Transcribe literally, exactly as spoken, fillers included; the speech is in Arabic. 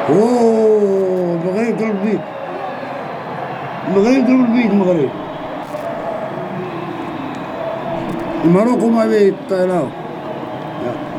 اوه بغى يضرب بيد، بغى يضرب بيد المغرب. المغرب ما بيطيلاو.